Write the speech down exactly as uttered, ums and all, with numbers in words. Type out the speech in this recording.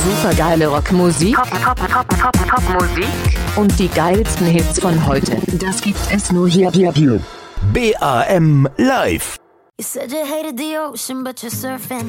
Supergeile Rockmusik, Pop, Pop, Pop, Pop, Popmusik und die geilsten Hits von heute. Das gibt es nur hier, hier, hier. B A M Live. You said you hated the ocean, but you're surfing.